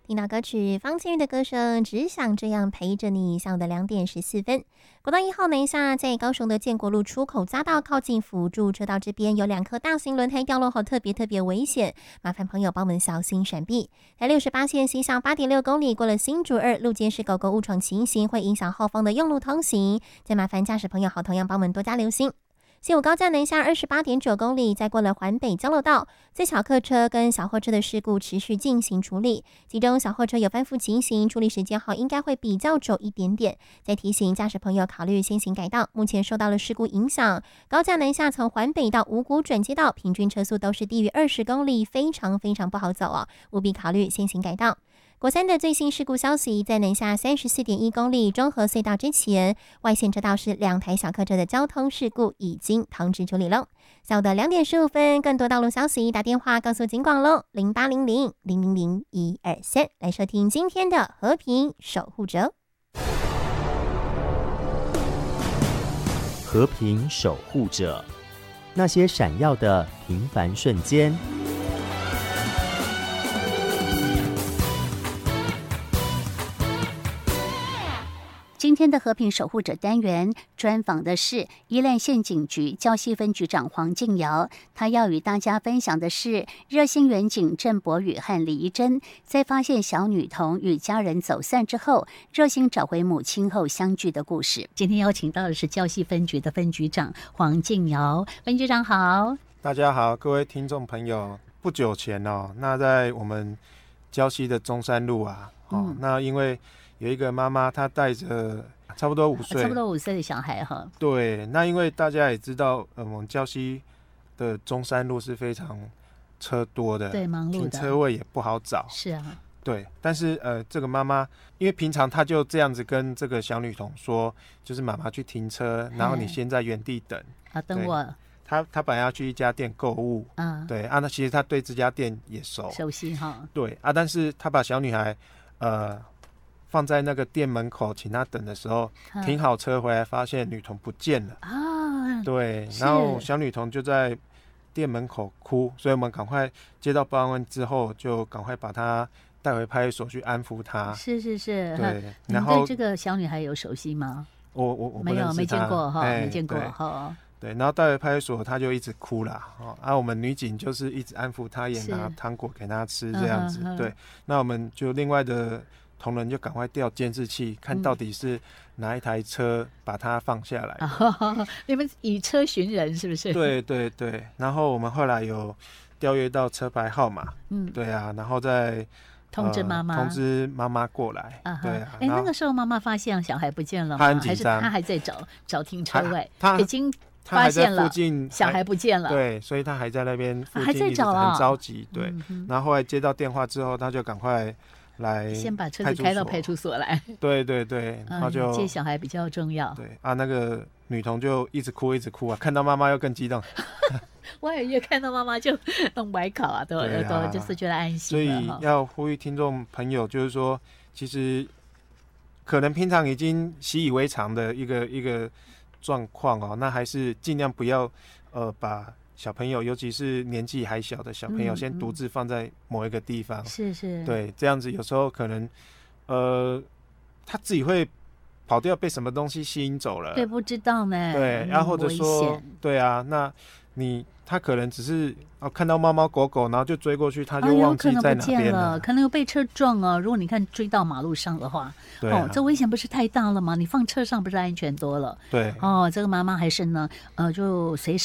听到歌曲方清玉的歌声，只想这样陪着你。下午的2点14分，国道1号南下，在高雄的建国路出口匝道靠近辅助车道这边有2颗大型轮胎掉落后，特别危险，麻烦朋友帮我们小心闪避。台68线西向8.6公里，过了新竹2路肩是狗狗误闯情形，会影响后方的用路通行，再麻烦驾驶朋友同样帮我们多加留心。西武高架南下28.9公里，再过了环北交流道，最小客车跟小货车的事故持续进行处理，其中小货车有翻覆情形，处理时间应该会比较久一点点。再提醒驾驶朋友考虑先行改道，目前受到了事故影响，高架南下从环北到五股转接道，平均车速都是低于20公里，非常不好走哦，务必考虑先行改道。国三的最新事故消息，在南下34.1公里中和隧道之前，外线车道是2台小客车的交通事故已经通知处理了。下午的2点15分，更多道路消息打电话告诉警广喽，0800-000-123，来收听今天的和平守护者。 和平守护者，那些闪耀的平凡瞬间。 今天的和平守护者单元专访的是宜兰县警局礁溪分局长黄敬尧，他要与大家分享的是热心员警郑博宇和李怡珍在发现小女童与家人走散之后，热心找回母亲后相聚的故事。今天邀请到的是礁溪分局的分局长黄敬尧，分局长好。 大家好，各位听众朋友，不久前那在我们礁溪的中山路那因为有一个妈妈，她带着差不多5岁的小孩哈。 对，那因为大家也知道，我们礁溪的中山路是非常车多的， 对，忙碌的， 停车位也不好找。 是啊， 对。但是这个妈妈，因为平常她就这样子跟这个小女童说，就是妈妈去停车，然后你先在原地等等我。 她本来要去一家店购物，对那其实她对这家店也熟悉哈。 对但是她把小女孩放在那个店门口，请他等的时候，停好车回来，发现女童不见了对，然后小女童就在店门口哭，所以我们赶快接到报案之后，就赶快把她带回派出所去安抚她。 是， 对。 然后对这个小女孩有熟悉吗？ 我没见过哈，没见过哈。对，然后带回派出所，她就一直哭啦。我们女警就是一直安抚她，也拿糖果给她吃这样子。对，那我们就另外的同仁就赶快调监视器，看到底是哪一台车把它放下来。 你们以车寻人是不是？ 对。然后我们后来有调阅到车牌号码，对啊，然后再通知妈妈过来。对啊。 那个时候妈妈发现小孩不见了吗？ 她很紧张， 还是她还在找停车位？ 她已经发现了附近小孩不见了。 对，所以她还在那边附近， 还在找很着急。对，然后后来接到电话之后，她就赶快来先把车子开到派出所来。 对，然后就接小孩比较重要。 对啊，那个女童就一直哭啊，看到妈妈又更激动。 我也越看到妈妈就弄白考啊，都就是觉得安心。 所以要呼吁听众朋友，就是说，其实可能平常已经习以为常的一个状况那还是尽量不要把小朋友，尤其是年纪还小的小朋友，先独自放在某一个地方。 是。 对，这样子有时候可能他自己会跑掉，被什么东西吸引走了。 对，不知道呢。 对，然后或者说，对啊，那他可能只是看到猫猫狗狗，然后就追过去，他就忘记在哪边了。 可能有被车撞啊！如果你看追到马路上的话，这危险不是太大了吗？你放车上不是安全多了？ 对。 这个妈妈还是呢，就随时